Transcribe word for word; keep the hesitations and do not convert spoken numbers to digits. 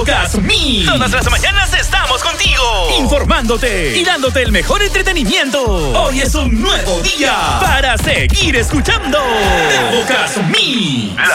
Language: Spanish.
Bravo Me. Todas las mañanas estamos contigo, Informándote y dándote el mejor entretenimiento. Hoy es un nuevo día para seguir escuchando Bravo Me.